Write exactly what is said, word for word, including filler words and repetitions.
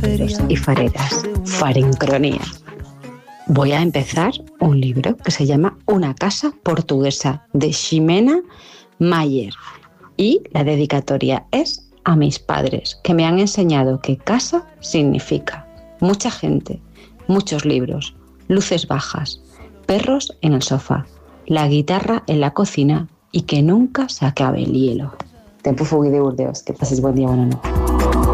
fareros y fareras, Farincronía. Voy a empezar un libro que se llama Una casa portuguesa, de Ximena Mayer. Y la dedicatoria es a mis padres, que me han enseñado que casa significa mucha gente, muchos libros, luces bajas, perros en el sofá, la guitarra en la cocina y que nunca se acabe el hielo. Tempo Fugui de Burdeos. Que pases buen día, buena noche.